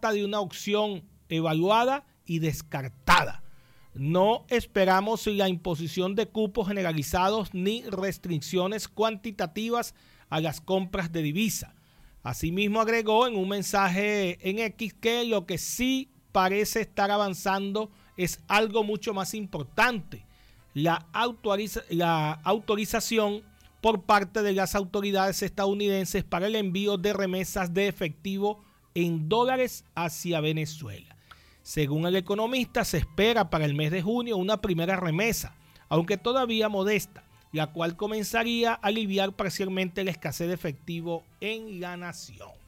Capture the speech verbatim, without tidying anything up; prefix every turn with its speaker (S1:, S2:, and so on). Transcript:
S1: trata de una opción evaluada y descartada. No esperamos la imposición de cupos generalizados ni restricciones cuantitativas a las compras de divisa. Asimismo, agregó en un mensaje en X que lo que sí parece estar avanzando es algo mucho más importante: la, autoriza- la autorización por parte de las autoridades estadounidenses para el envío de remesas de efectivo en dólares hacia Venezuela. Según el economista, se espera para el mes de junio una primera remesa, aunque todavía modesta, la cual comenzaría a aliviar parcialmente la escasez de efectivo en la nación.